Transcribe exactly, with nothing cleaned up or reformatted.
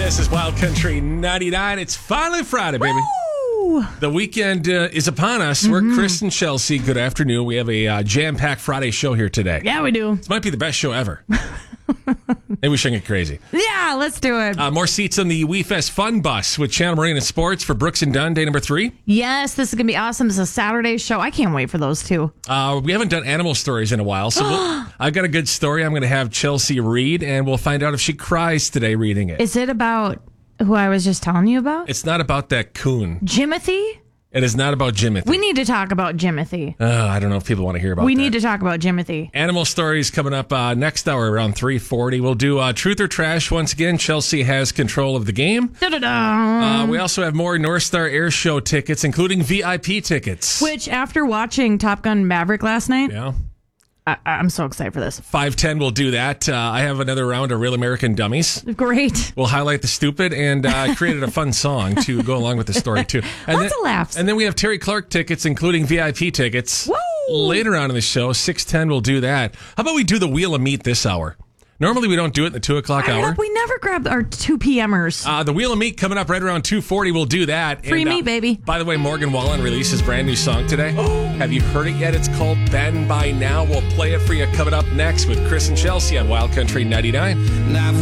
This is Wild Country ninety-nine. It's finally Friday, baby. Woo! The weekend uh, is upon us. Mm-hmm. We're Chris and Chelsea. Good afternoon. We have a uh, jam-packed Friday show here today. Yeah, we do. This might be the best show ever. Maybe we shouldn't get crazy. Yeah, let's do it. Uh, more seats on the WeFest Fun Bus with Channel Marina Sports for Brooks and Dunn, day number three. Yes, this is going to be awesome. It's a Saturday show. I can't wait for those two. Uh, we haven't done animal stories in a while, so we'll, I've got a good story I'm going to have Chelsea read, and we'll find out if she cries today reading it. Is it about who I was just telling you about? It's not about that coon. Jimothy? It is not about Jimothy. We need to talk about Jimothy. Uh, I don't know if people want to hear about we that. We need to talk about Jimothy. Animal stories coming up uh, next hour around three forty. We'll do uh, Truth or Trash once again. Chelsea has control of the game. Uh, we also have more North Star Air Show tickets, including V I P tickets. Which, after watching Top Gun Maverick last night, yeah. I- I'm so excited for this. five ten, we'll do that. Uh, I have another round of Real American Dummies. Great. We'll highlight the stupid, and I uh, created a fun song to go along with the story, too. And Lots then, of laughs. And then we have Terry Clark tickets, including V I P tickets. Woo! Later on in the show, six ten, we'll do that. How about we do the Wheel of Meat this hour? Normally, we don't do it in the two o'clock I hour. Know, we never grab our two p.m.ers. Uh, the Wheel of Meat coming up right around two forty. We'll do that. Free and, uh, meat, baby. By the way, Morgan Wallen released his brand new song today. Have you heard it yet? It's called Ben by Now. We'll play it for you coming up next with Chris and Chelsea on Wild Country ninety-nine.